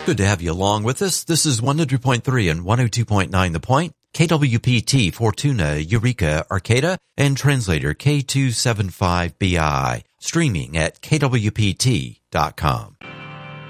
Good to have you along with us. This is 100.3 and 102.9 The Point, KWPT Fortuna, Eureka, Arcata, and translator K275BI, streaming at kwpt.com.